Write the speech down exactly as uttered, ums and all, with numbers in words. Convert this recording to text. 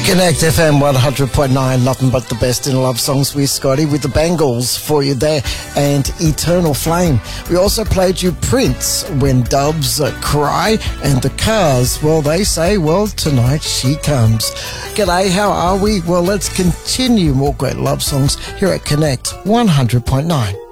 Connect F M one hundred point nine, nothing but the best in love songs with Scotty, with the Bangles for you there, and Eternal Flame. We also played you Prince, When Doves Cry, and the Cars. Well, they say, well, tonight she comes. G'day, how are we? Well, let's continue more great love songs here at Connect one hundred point nine.